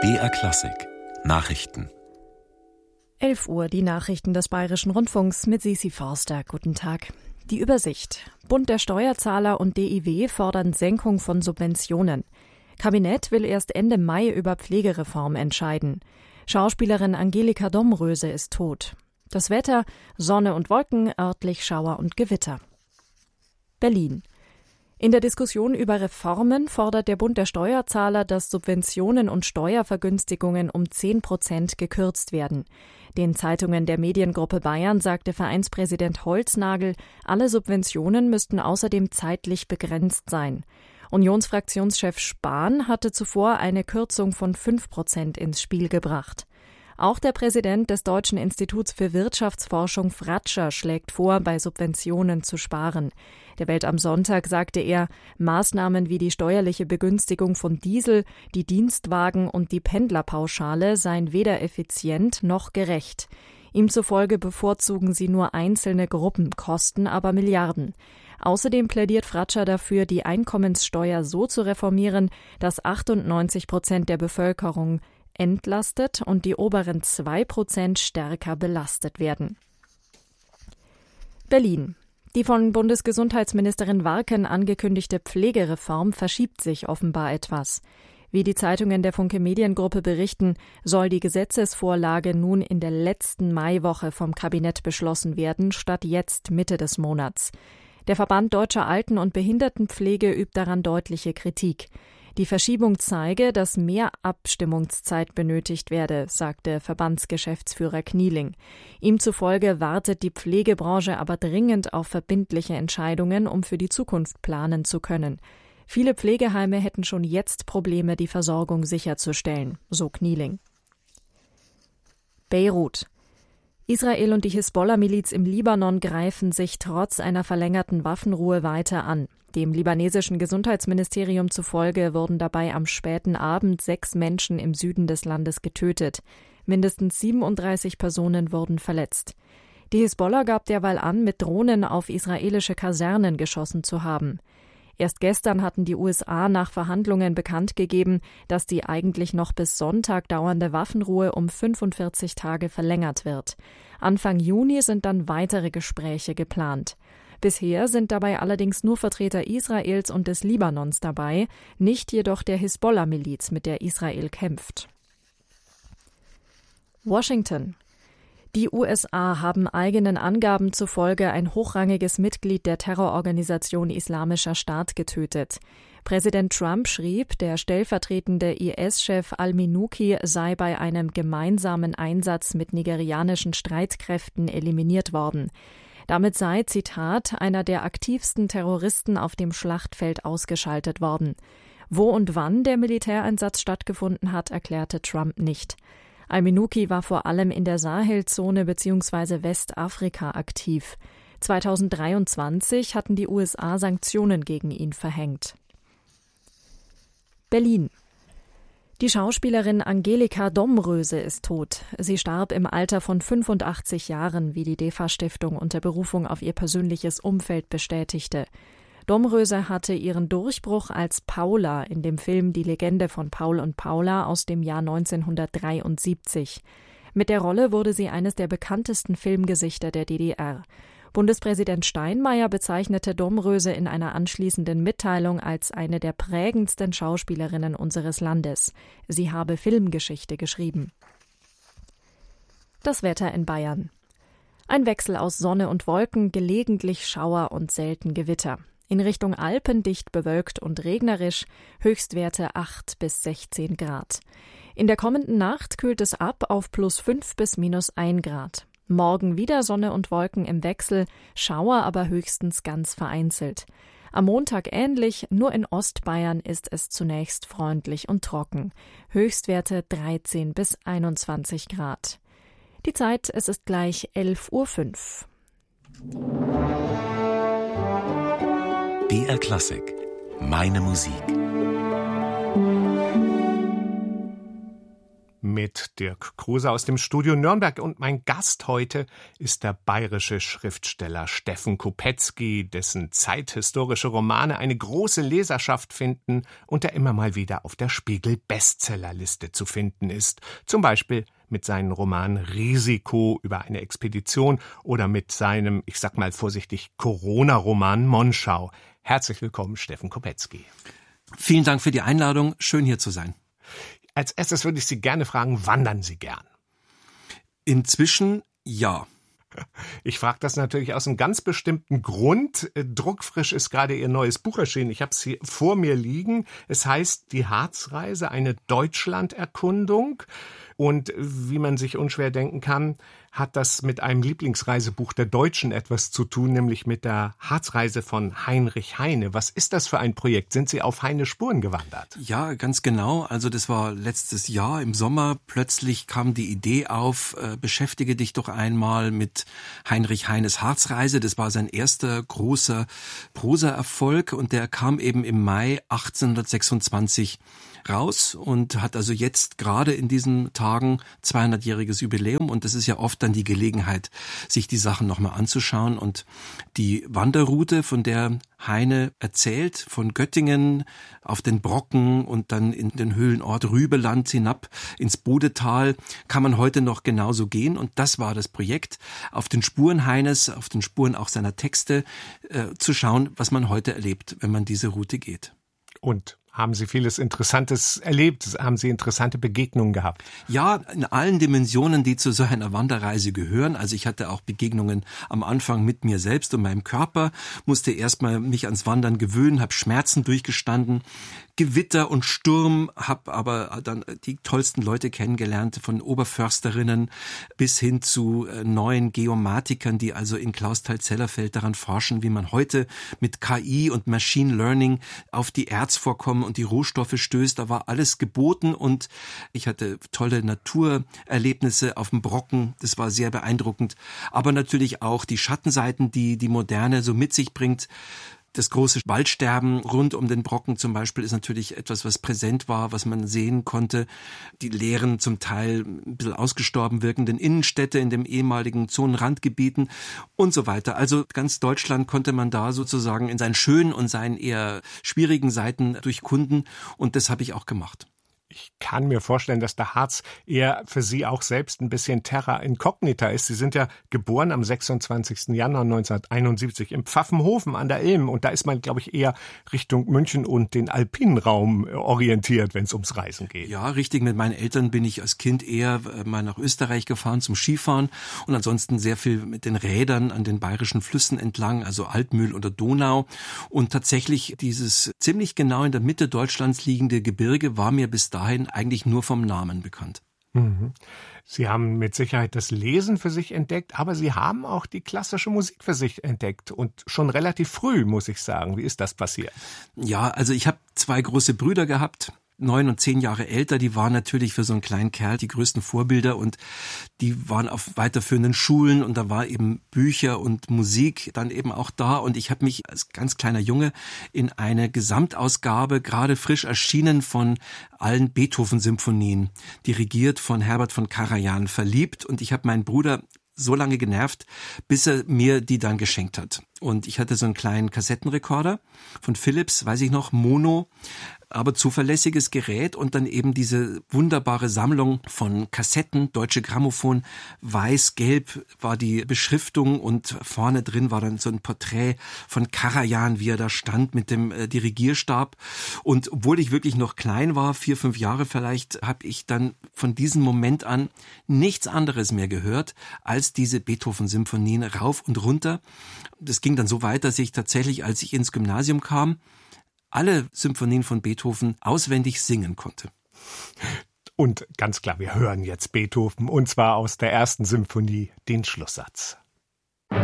BR Klassik Nachrichten. 11 Uhr, die Nachrichten des Bayerischen Rundfunks mit Sisi Forster. Guten Tag. Die Übersicht. Bund der Steuerzahler und DIW fordern Senkung von Subventionen. Kabinett will erst Ende Mai über Pflegereform entscheiden. Schauspielerin Angelika Domröse ist tot. Das Wetter: Sonne und Wolken, örtlich Schauer und Gewitter. Berlin. In der Diskussion über Reformen fordert der Bund der Steuerzahler, dass Subventionen und Steuervergünstigungen um 10% gekürzt werden. Den Zeitungen der Mediengruppe Bayern sagte Vereinspräsident Holznagel, alle Subventionen müssten außerdem zeitlich begrenzt sein. Unionsfraktionschef Spahn hatte zuvor eine Kürzung von 5% ins Spiel gebracht. Auch der Präsident des Deutschen Instituts für Wirtschaftsforschung Fratscher schlägt vor, bei Subventionen zu sparen. Der Welt am Sonntag sagte er, Maßnahmen wie die steuerliche Begünstigung von Diesel, die Dienstwagen und die Pendlerpauschale seien weder effizient noch gerecht. Ihm zufolge bevorzugen sie nur einzelne Gruppen, kosten aber Milliarden. Außerdem plädiert Fratscher dafür, die Einkommenssteuer so zu reformieren, dass 98% der Bevölkerung entlastet und die oberen 2% stärker belastet werden. Berlin. Die von Bundesgesundheitsministerin Warken angekündigte Pflegereform verschiebt sich offenbar etwas. Wie die Zeitungen der Funke Mediengruppe berichten, soll die Gesetzesvorlage nun in der letzten Maiwoche vom Kabinett beschlossen werden, statt jetzt Mitte des Monats. Der Verband Deutscher Alten- und Behindertenpflege übt daran deutliche Kritik. Die Verschiebung zeige, dass mehr Abstimmungszeit benötigt werde, sagte Verbandsgeschäftsführer Knieling. Ihm zufolge wartet die Pflegebranche aber dringend auf verbindliche Entscheidungen, um für die Zukunft planen zu können. Viele Pflegeheime hätten schon jetzt Probleme, die Versorgung sicherzustellen, so Knieling. Beirut. Israel und die Hisbollah-Miliz im Libanon greifen sich trotz einer verlängerten Waffenruhe weiter an. Dem libanesischen Gesundheitsministerium zufolge wurden dabei am späten Abend 6 Menschen im Süden des Landes getötet. Mindestens 37 Personen wurden verletzt. Die Hisbollah gab derweil an, mit Drohnen auf israelische Kasernen geschossen zu haben. Erst gestern hatten die USA nach Verhandlungen bekannt gegeben, dass die eigentlich noch bis Sonntag dauernde Waffenruhe um 45 Tage verlängert wird. Anfang Juni sind dann weitere Gespräche geplant. Bisher sind dabei allerdings nur Vertreter Israels und des Libanons dabei, nicht jedoch der Hisbollah-Miliz, mit der Israel kämpft. Washington. Die USA haben eigenen Angaben zufolge ein hochrangiges Mitglied der Terrororganisation Islamischer Staat getötet. Präsident Trump schrieb, der stellvertretende IS-Chef al-Minuki sei bei einem gemeinsamen Einsatz mit nigerianischen Streitkräften eliminiert worden. Damit sei, Zitat, einer der aktivsten Terroristen auf dem Schlachtfeld ausgeschaltet worden. Wo und wann der Militäreinsatz stattgefunden hat, erklärte Trump nicht. Al-Minuki war vor allem in der Sahelzone bzw. Westafrika aktiv. 2023 hatten die USA Sanktionen gegen ihn verhängt. Berlin. Die Schauspielerin Angelika Domröse ist tot. Sie starb im Alter von 85 Jahren, wie die DEFA-Stiftung unter Berufung auf ihr persönliches Umfeld bestätigte. Domröse hatte ihren Durchbruch als Paula in dem Film Die Legende von Paul und Paula aus dem Jahr 1973. Mit der Rolle wurde sie eines der bekanntesten Filmgesichter der DDR. Bundespräsident Steinmeier bezeichnete Domröse in einer anschließenden Mitteilung als eine der prägendsten Schauspielerinnen unseres Landes. Sie habe Filmgeschichte geschrieben. Das Wetter in Bayern. Ein Wechsel aus Sonne und Wolken, gelegentlich Schauer und selten Gewitter. In Richtung Alpen dicht bewölkt und regnerisch, Höchstwerte 8 bis 16 Grad. In der kommenden Nacht kühlt es ab auf +5 bis -1 Grad. Morgen wieder Sonne und Wolken im Wechsel, Schauer aber höchstens ganz vereinzelt. Am Montag ähnlich, nur in Ostbayern ist es zunächst freundlich und trocken. Höchstwerte 13 bis 21 Grad. Die Zeit, es ist gleich 11:05 Uhr. BR Klassik. Meine Musik. mit Dirk Kruse aus dem Studio Nürnberg. Und mein Gast heute ist der bayerische Schriftsteller Steffen Kopetzky, dessen zeithistorische Romane eine große Leserschaft finden und der immer mal wieder auf der Spiegel-Bestsellerliste zu finden ist. Zum Beispiel mit seinen Romanen Risiko über eine Expedition oder mit seinem, ich sag mal vorsichtig, Corona-Roman Monschau. Herzlich willkommen, Steffen Kopetzky. Vielen Dank für die Einladung. Schön, hier zu sein. Als erstes würde ich Sie gerne fragen, wandern Sie gern? Inzwischen ja. Ich frage das natürlich aus einem ganz bestimmten Grund. Druckfrisch ist gerade Ihr neues Buch erschienen. Ich habe es hier vor mir liegen. Es heißt Die Harzreise, eine Deutschlanderkundung. Und wie man sich unschwer denken kann, hat das mit einem Lieblingsreisebuch der Deutschen etwas zu tun, nämlich mit der Harzreise von Heinrich Heine. Was ist das für ein Projekt? Sind Sie auf Heine Spuren gewandert? Ja, ganz genau. Also das war letztes Jahr im Sommer. Plötzlich kam die Idee auf, beschäftige dich doch einmal mit Heinrich Heines Harzreise. Das war sein erster großer Prosaerfolg und der kam eben im Mai 1826 raus und hat also jetzt gerade in diesen Tagen 200-jähriges Jubiläum und das ist ja oft dann die Gelegenheit, sich die Sachen nochmal anzuschauen und die Wanderroute, von der Heine erzählt, von Göttingen auf den Brocken und dann in den Höhlenort Rübeland hinab ins Bodetal, kann man heute noch genauso gehen und das war das Projekt, auf den Spuren Heines, auf den Spuren auch seiner Texte zu schauen, was man heute erlebt, wenn man diese Route geht. Und haben Sie vieles Interessantes erlebt? Haben Sie interessante Begegnungen gehabt? Ja, in allen Dimensionen, die zu so einer Wanderreise gehören. Also ich hatte auch Begegnungen am Anfang mit mir selbst und meinem Körper, musste erstmal mich ans Wandern gewöhnen, habe Schmerzen durchgestanden, Gewitter und Sturm, habe aber dann die tollsten Leute kennengelernt, von Oberförsterinnen bis hin zu neuen Geomatikern, die also in Clausthal-Zellerfeld daran forschen, wie man heute mit KI und Machine Learning auf die Erzvorkommen und die Rohstoffe stößt. Da war alles geboten und ich hatte tolle Naturerlebnisse auf dem Brocken. Das war sehr beeindruckend. Aber natürlich auch die Schattenseiten, die die Moderne so mit sich bringt. Das große Waldsterben rund um den Brocken zum Beispiel ist natürlich etwas, was präsent war, was man sehen konnte. Die leeren, zum Teil ein bisschen ausgestorben wirkenden Innenstädte in den ehemaligen Zonenrandgebieten und so weiter. Also ganz Deutschland konnte man da sozusagen in seinen schönen und seinen eher schwierigen Seiten durchkunden und das habe ich auch gemacht. Ich kann mir vorstellen, dass der Harz eher für Sie auch selbst ein bisschen terra incognita ist. Sie sind ja geboren am 26. Januar 1971 im Pfaffenhofen an der Ilm. Und da ist man, glaube ich, eher Richtung München und den alpinen Raum orientiert, wenn es ums Reisen geht. Ja, richtig. Mit meinen Eltern bin ich als Kind eher mal nach Österreich gefahren zum Skifahren und ansonsten sehr viel mit den Rädern an den bayerischen Flüssen entlang, also Altmühl oder Donau. Und tatsächlich dieses ziemlich genau in der Mitte Deutschlands liegende Gebirge war mir bis dahin eigentlich nur vom Namen bekannt. Sie haben mit Sicherheit das Lesen für sich entdeckt, aber Sie haben auch die klassische Musik für sich entdeckt und schon relativ früh, muss ich sagen. Wie ist das passiert? Ja, also ich habe 2 große Brüder gehabt, 9 und 10 Jahre älter, die waren natürlich für so einen kleinen Kerl die größten Vorbilder und die waren auf weiterführenden Schulen und da war eben Bücher und Musik dann eben auch da und ich habe mich als ganz kleiner Junge in eine Gesamtausgabe, gerade frisch erschienen, von allen Beethoven-Symphonien, dirigiert von Herbert von Karajan, verliebt und ich habe meinen Bruder so lange genervt, bis er mir die dann geschenkt hat. Und ich hatte so einen kleinen Kassettenrekorder von Philips, weiß ich noch, Mono, aber zuverlässiges Gerät und dann eben diese wunderbare Sammlung von Kassetten, Deutsche Grammophon, weiß-gelb war die Beschriftung und vorne drin war dann so ein Porträt von Karajan, wie er da stand mit dem Dirigierstab. Und obwohl ich wirklich noch klein war, 4, 5 Jahre vielleicht, habe ich dann von diesem Moment an nichts anderes mehr gehört als diese Beethoven-Symphonien rauf und runter. Das ging dann so weit, dass ich tatsächlich, als ich ins Gymnasium kam, alle Symphonien von Beethoven auswendig singen konnte. Und ganz klar, wir hören jetzt Beethoven, und zwar aus der ersten Symphonie, den Schlusssatz.